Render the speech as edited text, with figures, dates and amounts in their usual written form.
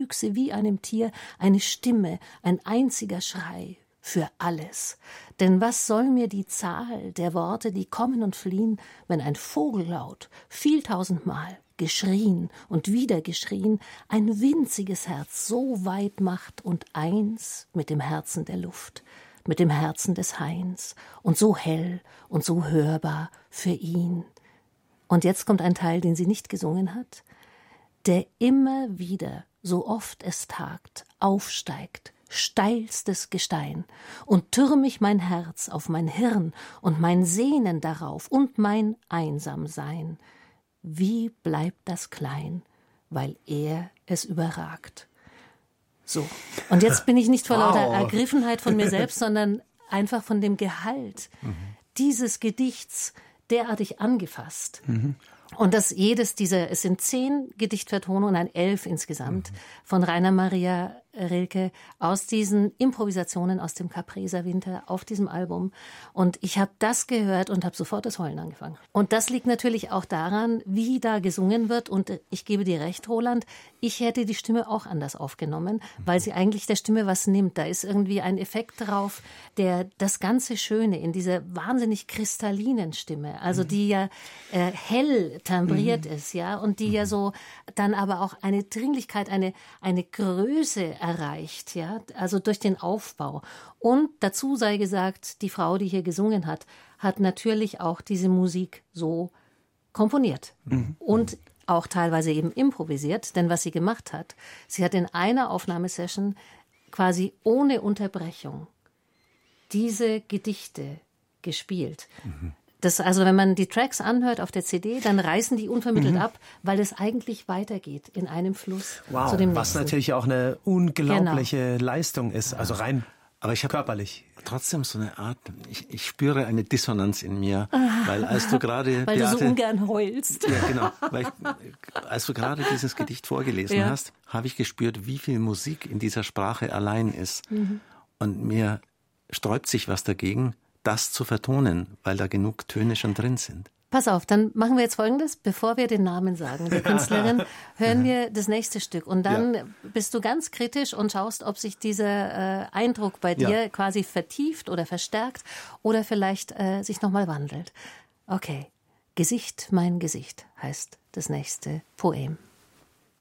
Füchse wie einem Tier, eine Stimme, ein einziger Schrei für alles. Denn was soll mir die Zahl der Worte, die kommen und fliehen, wenn ein Vogellaut viel tausendmal geschrien und wieder geschrien, ein winziges Herz so weit macht und eins mit dem Herzen der Luft, mit dem Herzen des Hains und so hell und so hörbar für ihn. Und jetzt kommt ein Teil, den sie nicht gesungen hat, der immer wieder, so oft es tagt, aufsteigt, steilstes Gestein, und türmig mein Herz auf mein Hirn und mein Sehnen darauf und mein Einsamsein. Wie bleibt das klein, weil er es überragt? So, und jetzt bin ich nicht vor lauter Ergriffenheit von mir selbst, sondern einfach von dem Gehalt dieses Gedichts derartig angefasst. Und dass es sind 10 Gedichtvertonungen, 11 insgesamt, von Rainer Maria Rilke aus diesen Improvisationen aus dem Capreser Winter auf diesem Album. Und ich habe das gehört und habe sofort das Heulen angefangen. Und das liegt natürlich auch daran, wie da gesungen wird. Und ich gebe dir recht, Roland, ich hätte die Stimme auch anders aufgenommen, weil sie eigentlich der Stimme was nimmt. Da ist irgendwie ein Effekt drauf, der das ganze Schöne in dieser wahnsinnig kristallinen Stimme, also die ja hell timbriert ist, ja, und die ja so dann aber auch eine Dringlichkeit, eine Größe erreicht, ja, also durch den Aufbau. Und dazu sei gesagt, die Frau, die hier gesungen hat, hat natürlich auch diese Musik so komponiert und auch teilweise eben improvisiert, denn was sie gemacht hat, sie hat in einer Aufnahmesession quasi ohne Unterbrechung diese Gedichte gespielt. Das, also wenn man die Tracks anhört auf der CD, dann reißen die unvermittelt ab, weil es eigentlich weitergeht in einem Fluss zu dem nächsten. Was natürlich auch eine unglaubliche Leistung ist, also rein aber ich habe körperlich trotzdem so eine Art, ich spüre eine Dissonanz in mir, weil als du gerade... Weil Beate, du so ungern heulst. Ja, genau. Als du gerade dieses Gedicht vorgelesen hast, habe ich gespürt, wie viel Musik in dieser Sprache allein ist. Und mir sträubt sich was dagegen, das zu vertonen, weil da genug Töne schon drin sind. Pass auf, dann machen wir jetzt Folgendes. Bevor wir den Namen sagen, der Künstlerin, hören wir das nächste Stück. Und dann bist du ganz kritisch und schaust, ob sich dieser Eindruck bei dir quasi vertieft oder verstärkt oder vielleicht sich nochmal wandelt. Okay, Gesicht, mein Gesicht heißt das nächste Poem.